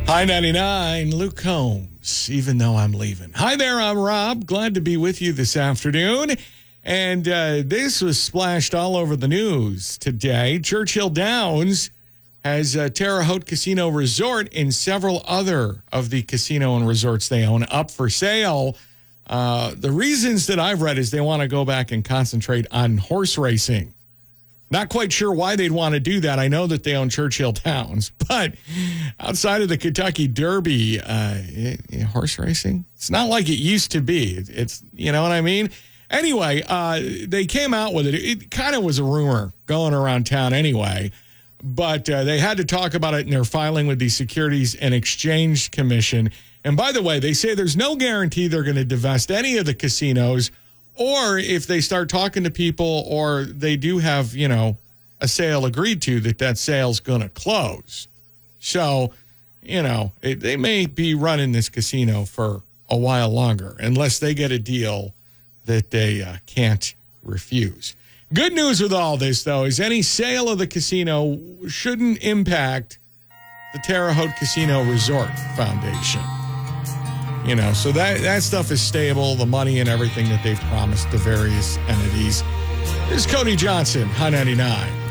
Hi 99, Luke Combs, even though I'm leaving. Hi there, I'm Rob. Glad to be with you this afternoon. And this was splashed all over the news today. Churchill Downs has a Terre Haute Casino Resort and several other of the casino and resorts they own up for sale. The reasons that I've read is they want to go back and concentrate on horse racing. Not quite sure why they'd want to do that. I know that they own Churchill Downs, but outside of the Kentucky Derby, horse racing, it's not like it used to be. It's, you know what I mean? Anyway, they came out with it. It kind of was a rumor going around town anyway, but they had to talk about it in their filing with the Securities and Exchange Commission. And by the way, they say there's no guarantee they're going to divest any of the casinos, or if they start talking to people or they do have, a sale agreed to, that sale's going to close. So, they may be running this casino for a while longer unless they get a deal that they can't refuse. Good news with all this, though, is any sale of the casino shouldn't impact the Terre Haute Casino Resort Foundation. So that stuff is stable, the money and everything that they've promised to various entities. This is Cody Johnson, High 99.